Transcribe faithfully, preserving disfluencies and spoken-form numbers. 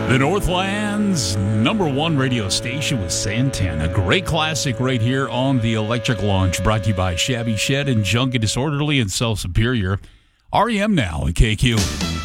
The Northland's number one radio station was Santana. Great classic right here on the Electric Launch, brought to you by Shabby Shed and Junk and Disorderly and Self Superior. R E M now at K Q.